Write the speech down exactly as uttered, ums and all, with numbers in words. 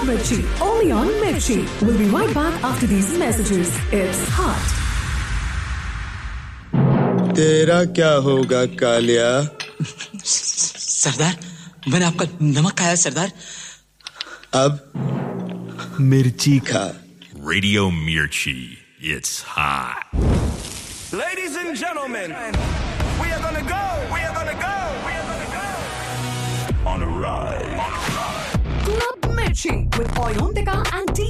Mirchi, only on Mirchi. We'll be right back after these messages. It's hot. तेरा क्या होगा कालिया? सरदार, मैंने आपका नमक खाया सरदार. अब मिर्ची खा. Radio Mirchi, it's hot. Ladies and gentlemen, we are gonna go, we are gonna go, we are gonna go on a ride. Club Mirchi with Oyontika and